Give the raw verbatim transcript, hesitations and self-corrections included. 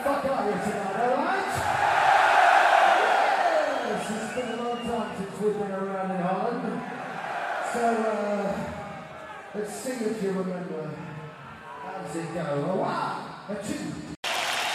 fuck are you tonight, alright? Yes, it's been a long time since we've been around in Holland. So, uh, let's see if you remember. How does it go? A one, a two.